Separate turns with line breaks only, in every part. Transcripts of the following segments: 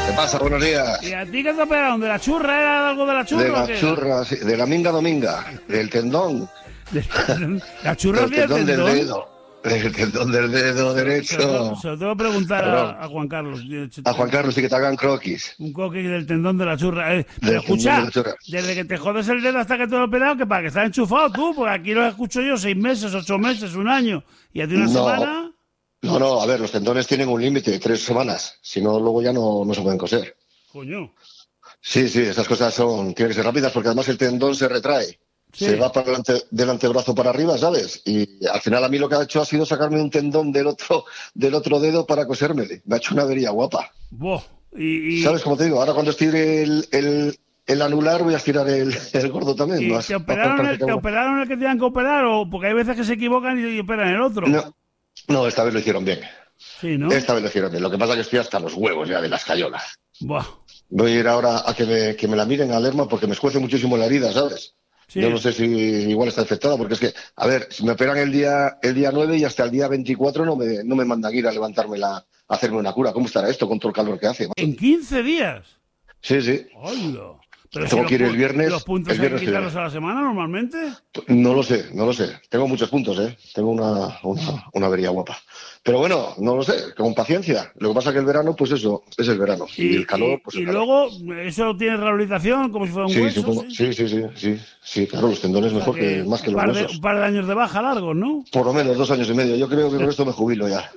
¿Qué pasa? Buenos días.
¿Y a ti qué te operaron? ¿De la churra? ¿Era algo de la churra?
De
o
la
qué?
churra, sí, de la minga dominga, del tendón.
¿La churra
Del
tiene
tendón del
tendón?
dedo. El tendón del dedo derecho.
Se lo tengo que preguntar
Cabrón.
a Juan Carlos.
A Juan Carlos y que te hagan croquis.
Un coquis del tendón de la churra. Pero
Del
escucha,
tendón de la churra.
desde que te jodes el dedo hasta que te lo he operado, que para que estás enchufado tú, porque aquí lo escucho yo 6 meses, 8 meses, un año, y a ti una semana...
No, a ver, los tendones tienen un límite de 3 semanas. Si no, luego ya no se pueden coser.
Coño.
Sí, esas cosas tienen que ser rápidas porque además el tendón se retrae.
Sí.
Se va para del antebrazo para arriba, ¿sabes? Y al final a mí lo que ha hecho ha sido sacarme un tendón del otro dedo para cosérmele. Me ha hecho una avería guapa.
Buah.
¿Sabes cómo te digo? Ahora cuando estire el anular voy a estirar el gordo también.
¿Y te operaron el que tenían que operar? O porque hay veces que se equivocan y operan el otro.
No, esta vez lo hicieron bien.
Sí, ¿no?
Esta vez lo hicieron bien. Lo que pasa es que estoy hasta los huevos ya de las cayolas.
Buah.
Voy a ir ahora a que me la miren a Lerma porque me escuece muchísimo la herida, ¿sabes?
Sí.
Yo no sé si igual está infectada, porque es que, a ver, si me operan el día 9 y hasta el día 24 no me mandan ir a levantármela, a hacerme una cura. ¿Cómo estará esto con todo el calor que hace?
¿En 15 días?
Sí.
¡Hola! Pero
tengo que ir el viernes.
¿Los puntos hay que quitarlos a la semana normalmente?
No lo sé. Tengo muchos puntos, ¿eh? Tengo una avería guapa. Pero bueno, no lo sé, con paciencia. Lo que pasa es que el verano, pues eso, es el verano. Y el calor, pues el calor.
Luego, ¿eso tiene rehabilitación como si fuera un hueso?
Supongo. Sí, claro, los tendones mejor que más que los huesos.
Un par de años de baja largos, ¿no?
Por lo menos 2 años y medio. Yo creo que con esto me jubilo ya.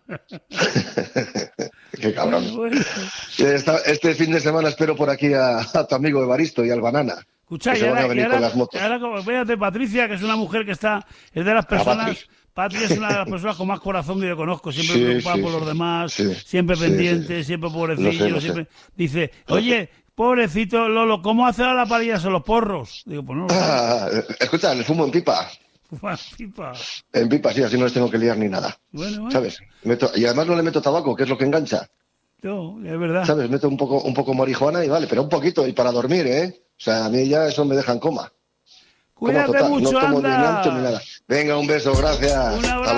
Qué cabrón.
Bueno.
Este fin de semana espero por aquí a tu amigo Evaristo y al Banana.
Escucha, y ahora véate Patricia, que es una mujer que es de las personas... Patria es una de las personas con más corazón que yo conozco, siempre preocupada por los demás, siempre pendiente, siempre pobrecillo, siempre dice, oye, pobrecito Lolo, ¿cómo hace la parilla a los porros? Digo, pues no lo sé.
Escucha, le fumo en pipa. En pipa, sí, así no les tengo que liar ni nada.
Bueno.
¿Sabes? Y además no le meto tabaco, que es lo que engancha.
No, es verdad.
¿Sabes? Meto un poco marihuana y vale, pero un poquito, y para dormir, ¿eh? O sea, a mí ya eso me deja en coma.
Cuídate mucho,
no tomo
anda.
ni antes ni nada. Venga, un beso, gracias.
Un abrazo.